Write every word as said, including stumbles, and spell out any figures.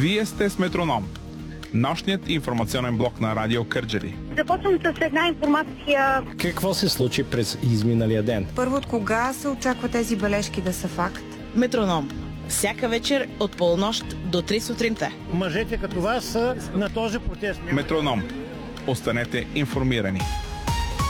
Вие сте с Метроном, нощният информационен блок на Радио Кърджали. Започвам с една информация. Какво се случи през изминалия ден? Първо, от кога се очаква тези бележки да са факт? Метроном. Всяка вечер от полунощ до три сутринта. Мъжете като вас са на този протест. Метроном. Останете информирани.